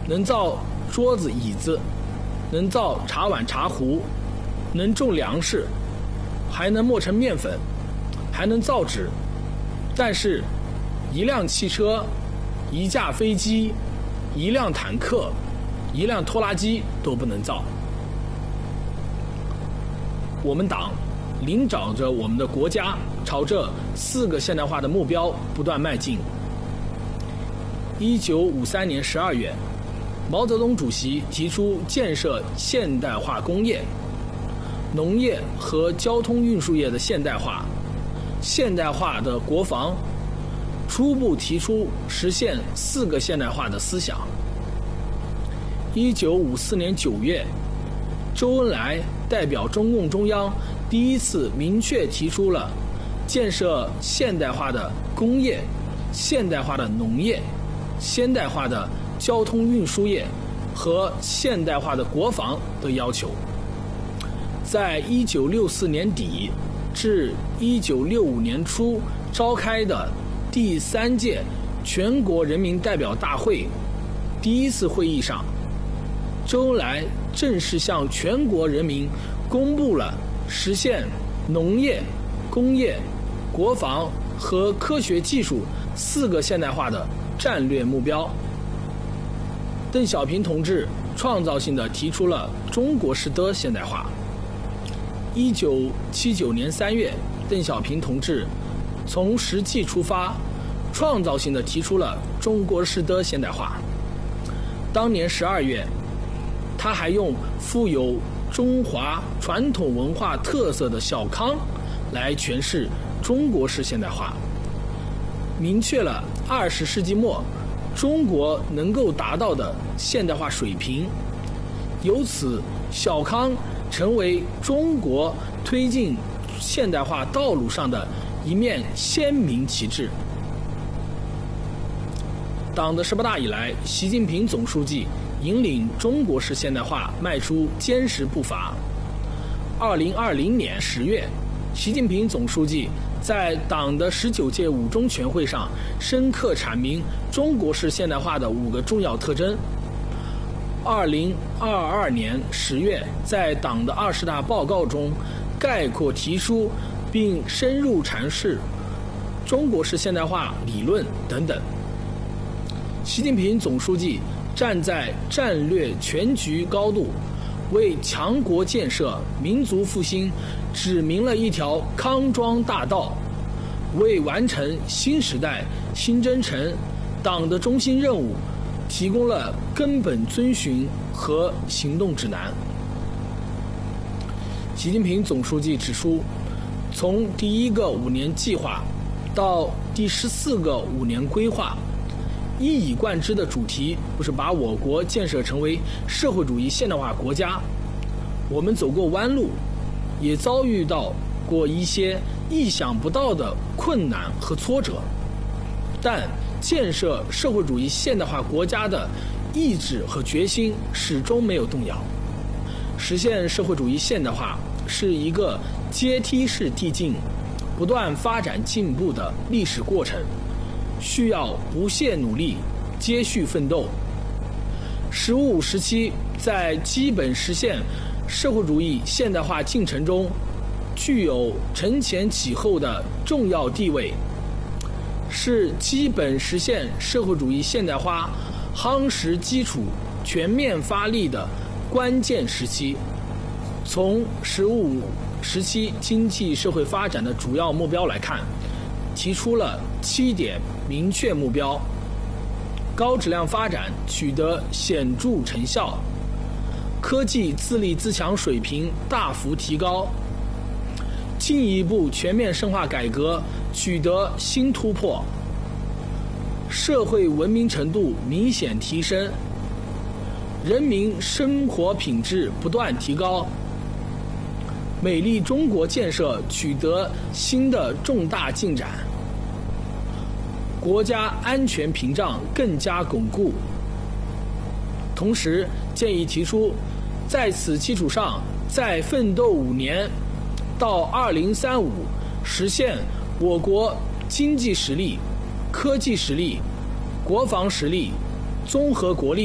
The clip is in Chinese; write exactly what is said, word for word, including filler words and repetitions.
能造桌子椅子，能造茶碗茶壶，能种粮食，还能磨成面粉，还能造纸。但是一辆汽车、一架飞机、一辆坦克、一辆拖拉机都不能造。我们党领导着我们的国家朝着四个现代化的目标不断迈进。一九五三年十二月，毛泽东主席提出建设现代化工业、农业和交通运输业的现代化、现代化的国防，初步提出实现四个现代化的思想。一九五四年九月，周恩来代表中共中央第一次明确提出了建设现代化的工业、现代化的农业、现代化的交通运输业和现代化的国防的要求。在一九六四年底至一九六五年初召开的第三届全国人民代表大会第一次会议上，周恩来正式向全国人民公布了实现农业、工业、国防和科学技术四个现代化的战略目标。邓小平同志创造性地提出了中国式的现代化。一九七九年三月，邓小平同志从实际出发，创造性地提出了中国式的现代化。当年十二月，他还用富有中华传统文化特色的小康来诠释中国式现代化，明确了二十世纪末中国能够达到的现代化水平。由此，小康成为中国推进现代化道路上的一面鲜明旗帜。党的十八大以来，习近平总书记引领中国式现代化迈出坚实步伐。二零二零年十月，习近平总书记在党的十九届五中全会上深刻阐明中国式现代化的五个重要特征。二零二二年十月，在党的二十大报告中概括提出并深入阐释中国式现代化理论等等。习近平总书记站在战略全局高度，为强国建设、民族复兴指明了一条康庄大道，为完成新时代新征程党的中心任务提供了根本遵循和行动指南。习近平总书记指出，从第一个五年计划到第十四个五年规划，一以贯之的主题不是把我国建设成为社会主义现代化国家。我们走过弯路，也遭遇到过一些意想不到的困难和挫折，但建设社会主义现代化国家的意志和决心始终没有动摇。实现社会主义现代化是一个阶梯式递进、不断发展进步的历史过程，需要不懈努力、接续奋斗。十五时期在基本实现社会主义现代化进程中具有承前启后的重要地位，是基本实现社会主义现代化夯实基础、全面发力的关键时期。从十五时期经济社会发展的主要目标来看，提出了七点明确目标：高质量发展取得显著成效，科技自立自强水平大幅提高，进一步全面深化改革取得新突破，社会文明程度明显提升，人民生活品质不断提高，美丽中国建设取得新的重大进展，国家安全屏障更加巩固。同时建议提出，在此基础上再奋斗五年，到二零三五实现我国经济实力、科技实力、国防实力、综合国力